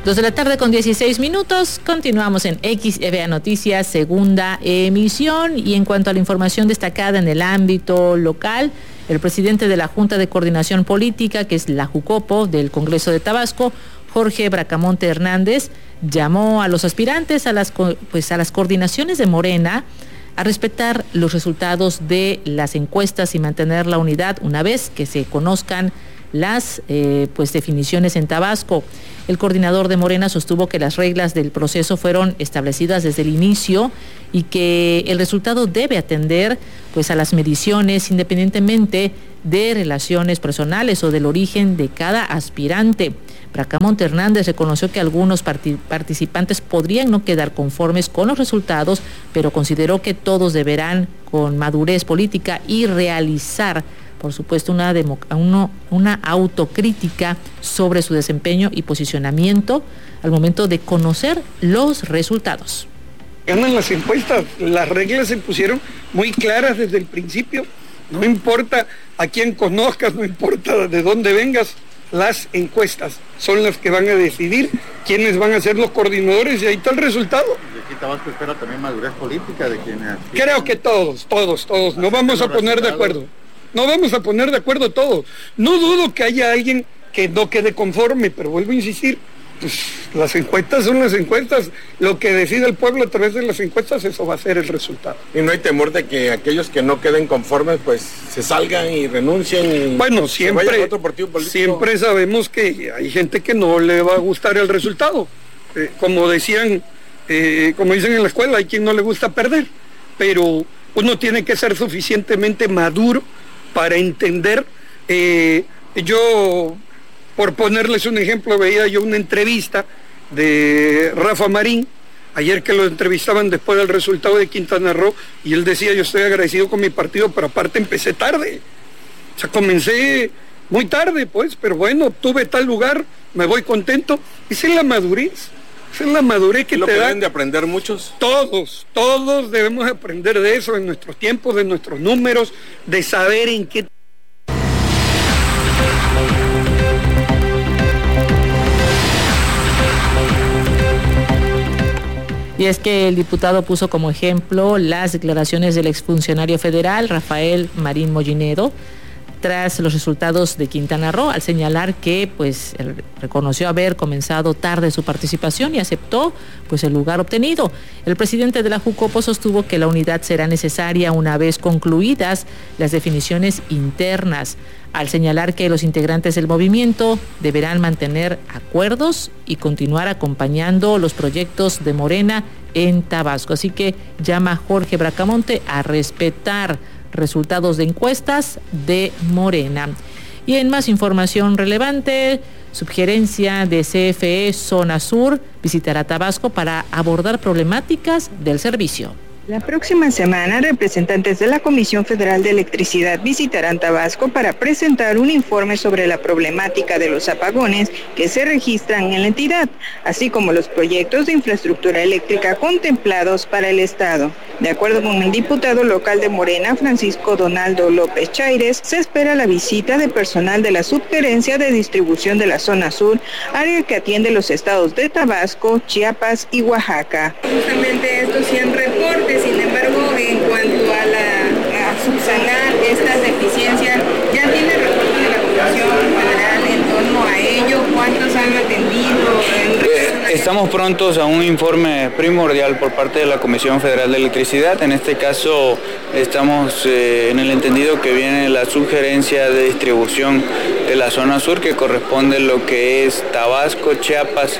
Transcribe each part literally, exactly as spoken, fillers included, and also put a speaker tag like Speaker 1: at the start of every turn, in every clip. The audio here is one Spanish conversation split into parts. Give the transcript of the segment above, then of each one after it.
Speaker 1: Dos de la tarde con dieciséis minutos, continuamos en X E V A Noticias, segunda emisión, y en cuanto a la información destacada en el ámbito local, el presidente de la Junta de Coordinación Política, que es la JUCOPO del Congreso de Tabasco, Jorge Bracamonte Hernández, llamó a los aspirantes a las, pues, a las coordinaciones de Morena a respetar los resultados de las encuestas y mantener la unidad una vez que se conozcan las eh, pues definiciones en Tabasco. El coordinador de Morena sostuvo que las reglas del proceso fueron establecidas desde el inicio y que el resultado debe atender pues a las mediciones independientemente de relaciones personales o del origen de cada aspirante. Bracamonte Hernández reconoció que algunos part- participantes podrían no quedar conformes con los resultados, pero consideró que todos deberán, con madurez política, y realizar, por supuesto, una, demo, uno, una autocrítica sobre su desempeño y posicionamiento al momento de conocer los resultados.
Speaker 2: Ganan las encuestas, las reglas se pusieron muy claras desde el principio, no importa a quién conozcas, no importa de dónde vengas, las encuestas son las que van a decidir quiénes van a ser los coordinadores y ahí está el resultado.
Speaker 3: ¿Y aquí Tabasco espera también madurez política de quienes?
Speaker 2: Creo que todos, todos, todos, no vamos a poner de acuerdo. No vamos a poner de acuerdo todos. No dudo que haya alguien que no quede conforme, pero vuelvo a insistir, pues, las encuestas son las encuestas. Lo que decide el pueblo a través de las encuestas, eso va a ser el resultado.
Speaker 4: Y no hay temor de que aquellos que no queden conformes, pues se salgan y renuncien. Y
Speaker 2: bueno, siempre,
Speaker 4: otro partido político.
Speaker 2: Siempre sabemos que hay gente que no le va a gustar el resultado. Eh, como decían, eh, como dicen en la escuela, hay quien no le gusta perder, pero uno tiene que ser suficientemente maduro para entender. eh, yo, por ponerles un ejemplo, veía yo una entrevista de Rafa Marín, ayer que lo entrevistaban después del resultado de Quintana Roo, y él decía, yo estoy agradecido con mi partido, pero aparte empecé tarde. O sea, comencé muy tarde, pues, pero bueno, obtuve tal lugar, me voy contento. Esa es la madurez. Esa es la madurez que
Speaker 4: ¿Lo
Speaker 2: te da.
Speaker 4: ¿Lo pueden de aprender muchos?
Speaker 2: Todos, todos debemos aprender de eso, en nuestros tiempos, de nuestros números, de saber en qué...
Speaker 1: Y es que el diputado puso como ejemplo las declaraciones del exfuncionario federal Rafael Marín Mollinedo tras los resultados de Quintana Roo, al señalar que pues reconoció haber comenzado tarde su participación y aceptó pues el lugar obtenido. El presidente de la JUCOPO sostuvo que la unidad será necesaria una vez concluidas las definiciones internas, al señalar que los integrantes del movimiento deberán mantener acuerdos y continuar acompañando los proyectos de Morena en Tabasco. Así que llama Jorge Bracamonte a respetar resultados de encuestas de Morena. Y en más información relevante, subgerencia de C F E Zona Sur visitará Tabasco para abordar problemáticas del servicio.
Speaker 5: La próxima semana, representantes de la Comisión Federal de Electricidad visitarán Tabasco para presentar un informe sobre la problemática de los apagones que se registran en la entidad, así como los proyectos de infraestructura eléctrica contemplados para el Estado. De acuerdo con el diputado local de Morena, Francisco Donaldo López Chaires, se espera la visita de personal de la Subgerencia de Distribución de la Zona Sur, área que atiende los estados de Tabasco, Chiapas y Oaxaca.
Speaker 6: Justamente estos cien reportes. Sin embargo, en cuanto a, la, a subsanar estas deficiencias, ¿ya tiene reporte de la Comisión Federal en torno a ello? ¿Cuántos han atendido?
Speaker 7: Eh, estamos prontos a un informe primordial por parte de la Comisión Federal de Electricidad. En este caso, estamos eh, en el entendido que viene la Subgerencia de Distribución de la Zona Sur, que corresponde a lo que es Tabasco, Chiapas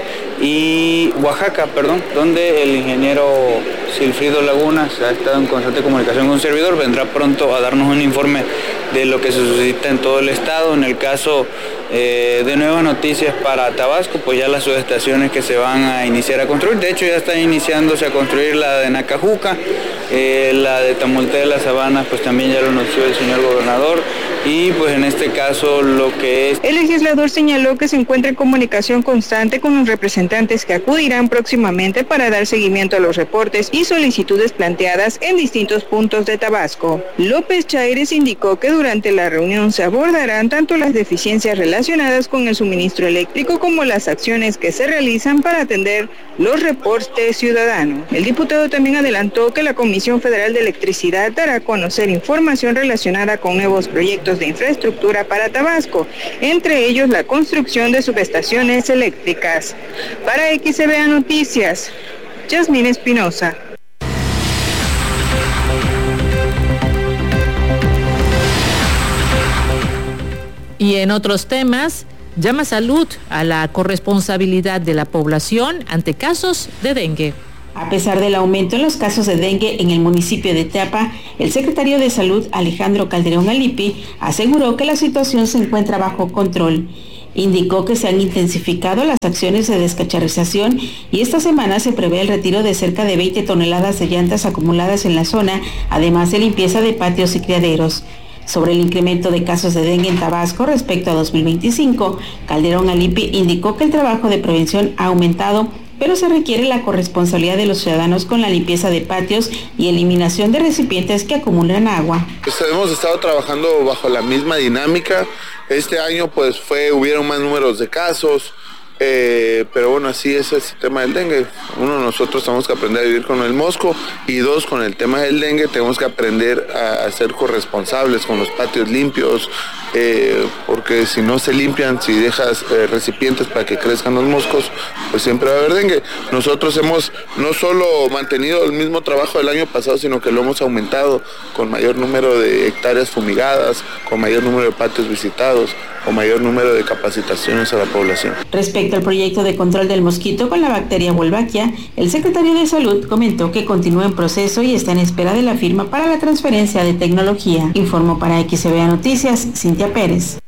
Speaker 7: y Oaxaca, perdón, donde el ingeniero Silfrido Lagunas ha estado en constante comunicación con un servidor, vendrá pronto a darnos un informe de lo que se suscita en todo el estado. En el caso eh, de nuevas noticias para Tabasco, pues ya las subestaciones que se van a iniciar a construir, de hecho ya están iniciándose a construir la de Nacajuca, eh, la de Tamulte de las Sabanas, pues también ya lo anunció el señor gobernador, y pues en este caso lo que es...
Speaker 5: El legislador señaló que se encuentra en comunicación constante con los representantes que acudirán próximamente para dar seguimiento a los reportes y solicitudes planteadas en distintos puntos de Tabasco. López Chaires indicó que durante la reunión se abordarán tanto las deficiencias relacionadas con el suministro eléctrico como las acciones que se realizan para atender los reportes ciudadanos. El diputado también adelantó que la Comisión Federal de Electricidad dará a conocer información relacionada con nuevos proyectos de infraestructura para Tabasco, entre ellos la construcción de subestaciones eléctricas. Para X E V A Noticias, Yasmín Espinosa.
Speaker 1: Y en otros temas, llama Salud a la corresponsabilidad de la población ante casos de dengue.
Speaker 8: A pesar del aumento en los casos de dengue en el municipio de Teapa, el secretario de Salud, Alejandro Calderón Alipi, aseguró que la situación se encuentra bajo control. Indicó que se han intensificado las acciones de descacharrización y esta semana se prevé el retiro de cerca de veinte toneladas de llantas acumuladas en la zona, además de limpieza de patios y criaderos. Sobre el incremento de casos de dengue en Tabasco respecto a dos mil veinticinco, Calderón Alipi indicó que el trabajo de prevención ha aumentado, pero se requiere la corresponsabilidad de los ciudadanos con la limpieza de patios y eliminación de recipientes que acumulan agua.
Speaker 9: Pues hemos estado trabajando bajo la misma dinámica. Este año pues fue, hubieron más números de casos, eh, pero bueno, así es el tema del dengue. Uno, nosotros tenemos que aprender a vivir con el mosco, y dos, con el tema del dengue tenemos que aprender a, a ser corresponsables con los patios limpios, eh, porque si no se limpian, si dejas eh, recipientes para que crezcan los moscos, pues siempre va a haber dengue. Nosotros hemos no solo mantenido el mismo trabajo del año pasado, sino que lo hemos aumentado con mayor número de hectáreas fumigadas, con mayor número de patios visitados, con mayor número de capacitaciones a la población.
Speaker 8: Respecto al proyecto de control del mosquito con la bacteria Wolbachia, el secretario de Salud comentó que continúa en proceso y está en espera de la firma para la transferencia de tecnología. Informó para X E V A Noticias, Cintia Pérez.